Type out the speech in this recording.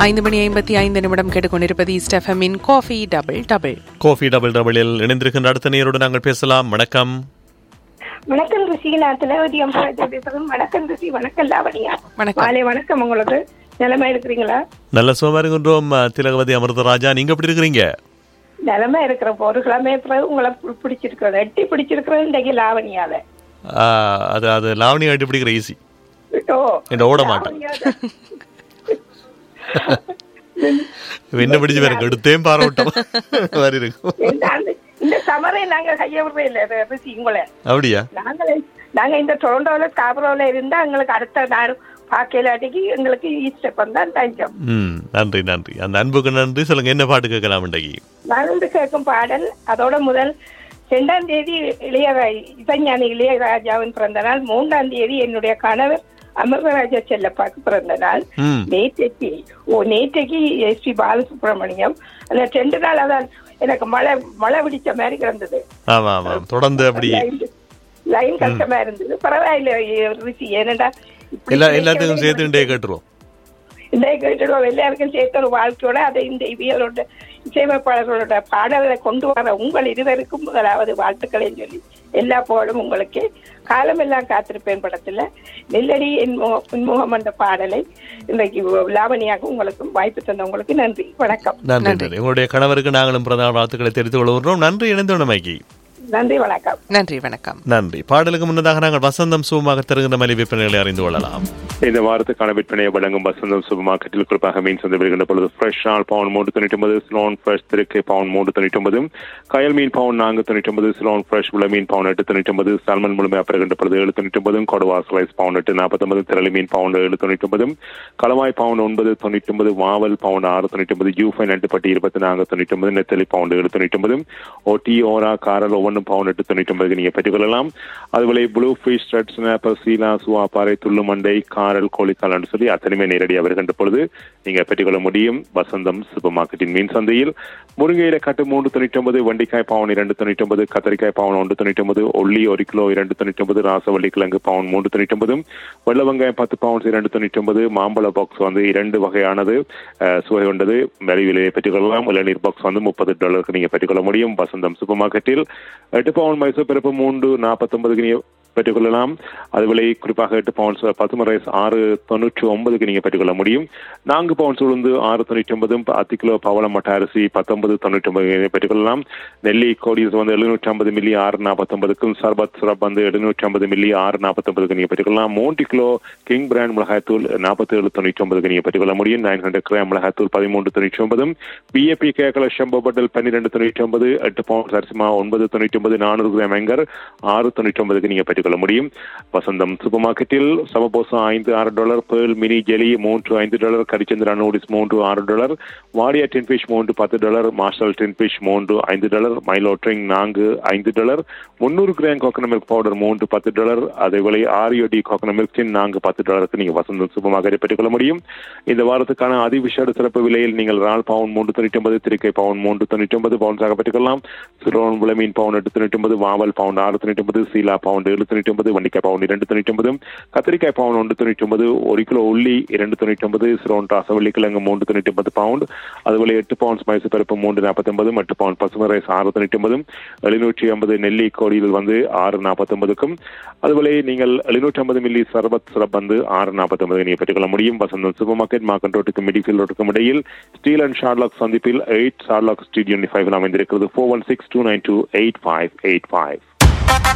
5:55 கேட்டுக்கொண்டிருப்பது ஈஸ்ட் எஃப்எம்மின் coffee double double. Coffee double டபுளில் இணைந்திருக்கின்ற அடுத்த நேரோடு நாங்கள் பேசலாம். வணக்கம். வணக்கம் ருசி, நான் திலகவதி அம்பாஜி பேசுறேன். வணக்கம் ருசி. வணக்கம் லாவணியா. வணக்கம். வணக்கம். உங்களுக்கு நிலைமை இருக்கிறீங்களா? நல்ல சுகமா இருக்கின்றோம் திலகவதி அமிர்தராஜா. நீங்க எப்படி இருக்கிறீங்க? நிலைமை இருக்கிற ஒரு கிழமை பிறகு உங்களை பிடிச்சிருக்கிறது, எட்டி பிடிச்சிருக்கிறது இன்றைக்கு லாவணியால. அது லாவணியா எட்டி பிடிக்கிற ஈஸி என்ன ஓட மாட்டேன். என்ன பிடிச்சு வேற எடுத்தேன் பாரோட்டம் மாதிரி இருக்கும். இந்த சமரை நாங்க கைய விடுறே இல்ல ருசி உங்களை. அப்படியா? நாங்க இந்த டொரண்டோல ஸ்காபரோல இருந்தா எங்களுக்கு அடுத்த நாள் பாக்கலாட்டிக்கு எங்களுக்கு ஈஸ்ட் எஃப்எம் தான் தஞ்சம். நன்றி நன்றி. அந்த அன்புக்கு நன்றி. சொல்லுங்க, என்ன பாட்டு கேட்கலாம் இன்றைக்கு? நான் கேட்கும் பாடல் அதோட முதல் 2ஆம் தேதி இசைஞானி இளையராஜாவின் பிறந்த நாள். 3ஆம் தேதி என்னுடைய கணவர் அமிர்தராஜா செல்லப்பாக்கு பிறந்த நாள். நேற்றைக்கு எஸ்பி பாலசுப்ரமணியம். அந்த 2 நாள் அதான் எனக்கு மழை பிடிச்ச மாதிரி கிடந்தது. தொடர்ந்து அப்படி லைன் கஷ்டமா இருந்தது. பரவாயில்ல ருசி, ஏனண்டா எல்லாத்துக்கும் சேர்த்து கேட்டுருவோம். எல்லாருக்கும் சேர்த்த ஒரு வாழ்க்கையோட அதை இந்த இவியலோட இசையமைப்பாளர்களோட பாடலை கொண்டு வர உங்கள் இருவருக்கும் முதலாவது வாழ்த்துக்களை சொல்லி எல்லா புகழும் உங்களுக்கு. காலமெல்லாம் காத்திருப்பேன் படத்துல நெல்லடி இன்முகம் என்ற பாடலை இன்றைக்கு லாவணியாக உங்களுக்கும் வாய்ப்பு தந்த உங்களுக்கு நன்றி. வணக்கம். நன்றி. உங்களுடைய கணவருக்கு நாங்களும் பிரதான வாழ்த்துக்களை தெரிவித்துக் கொள்கிறோம். நன்றி. இணைந்தோமைக்கு நன்றி. வணக்கம். நன்றி. வணக்கம். நன்றி. பாடலுக்கு முன்னதாக நாங்கள் வசந்தம் சூப்பமாக தருகின்ற மலை விற்பனைகளை அறிந்து கொள்ளலாம். இந்த வாரத்துக்கான விற்பனையை வழங்கும் வசந்தம் சூப்பர் மார்க்கெட்டில் குறிப்பாக மீன் சந்தை வருகின்ற பொழுது fresh all bound 399, Ceylon fresh திருக்கை பவுண்ட் 399, கயல் மீன் பவுண்ட் 499, சிலோன் ஃப்ரெஷ் உள்ள மீன் பவுண்ட் 899, சால்மன் முழுமையாக பெறுகின்ற பொழுது 799, கொடுவா ஸ்லைஸ் பவுண்ட் 849, திரளி மீன் பவுண்ட் 799, களவாய் பவுண்ட் 999, வாவல் பவுண்ட் 699, யூஃபை நட்டுப்பட்டி 2499, நெத்தலி பவுண்ட் 799, ஒட்டி ஓரா காரல் ஒவ்வொன்றும் பவுண்ட் 899 நீங்க பெற்றுக்கொள்ளலாம். அதுபோல ப்ளூ ஃபிஷ், ரெட் ஸ்னாப்பர், சீலா, சுவாப்பாறை, துள்ளு மண்டை, காரல், கோழிக்கால் என்று சொல்லி அத்தனையுமே நேரடியாக வருகின்ற பொழுது நீங்க பெற்றுக்கொள்ள முடியும் வசந்தம் சூப்பர் மார்க்கெட்டின் மீன் சந்தையில். முருங்கையில கட்டு 399, வெண்டிக்காய் பவுன் 299, கத்தரிக்காய் பவுன் 199, ஒல்லி 1 கிலோ 299, ராசவள்ளி கிழங்கு பவுன் 399, வெள்ள வெங்காயம் 10 பவுன்ஸ் 299, மாம்பழ பாக்ஸ் வந்து 2 வகையானது சுவை கொண்டது விலையை பெற்றுக்கொள்ளலாம். இளநீர் பாக்ஸ் வந்து $30 நீங்க பெற்றுக்கொள்ள முடியும் வசந்தம் சூப்பர் மார்க்கெட்டில். 8 பவுன் மைசூர் பருப்பு 349 நீங்க பெற்றுக்கொள்ளலாம். அது விலை குறிப்பாக 8 பவுன்ஸ் பசுமை ரைஸ் 699 நீங்க பெற்றுக்கொள்ள முடியும். 4 பவுன்ஸ் உளுந்து 699, 10 கிலோ பவளம் மட்ட அரிசி 1999 பெற்றுக்கொள்ளலாம். நெல்லி கோடிஸ் வந்து 750 மில்லி 649, சர்பத் சிரப் வந்து 750 மில்லி 649 நீங்க பெற்றுக்கொள்ளலாம். 3 கிலோ கிங் பிராண்ட் மிளகாய்த்தூள் 4799 நீங்க பெற்றுக்கொள்ள முடியும். 900 கிராம் மிளகாய்த்தூள் 1399, பிஏபி கேக்கல ஷம்போ பட்டல் 1299, 8 பவுன்ஸ் அரிசிமா 999, 400 கிராம் எங்கர் 699 நீங்க பெற்றுக்கொள்ள முடியும் வசந்தம் சூப்பர் மார்க்கெட்டில். Samosa $5-6, pearl mini jelly $3-5, கரிச்சந்திரா noodles $3-6, Wadia டின்பிஷ் $10, marshal டின்பிஷ் $5, Milo drink $5, 300 gram coconut milk powder $10, அதேவேளை ஆரியோடி கோகனட் மில்க் டின் $4 நீங்க வசந்தம் சூப்பர் மார்க்கெட்டை பெற்றுக்கொள்ள முடியும். இந்த வாரத்துக்கான அதிவிசேட சிறப்பு விலையில் நீங்கள் ரால் பவுன் 399, திருக்கை பவுன் 399 பவுன்ஸாக பெற்றுக்கொள்ளலாம். சிலோன் விளமீன் பவுன் 899, வாவல் பவுன் 699, சீலா பவுன் 799, வண்டிக்காய் பவுன் 299, கத்திரிக்காய் பவுன் 199, 1 கிலோ உள்ளி 299, சிலோன் ராசவள்ளி கிழங்கு 399 பவுண்ட். அதுபோல 8 பவுன்ஸ் மைசூர் பருப்பு 349, 8 பவுண்ட் பசுமை ரைஸ் 699, 750 நெல்லி கோடியில் வந்து 649க்கும், அதுபோல நீங்கள் 750 மில்லி சர்பத் சிரப் வந்து 649 நீங்க பெற்றுக்கொள்ள முடியும் வசந்தம் சூப்பர் மார்க்கெட். மார்க்கெட் ரோட்டுக்கும் மிடிஃபீல்ட் ரோட்டுக்கும் இடையில் ஸ்டீல் அண்ட் ஷார்லாக் சந்திப்பில் 8 ஷார்லாக் ஸ்ட்ரீட் யூனிட் 5 அமைந்திருக்கிறது. 416-292-8585.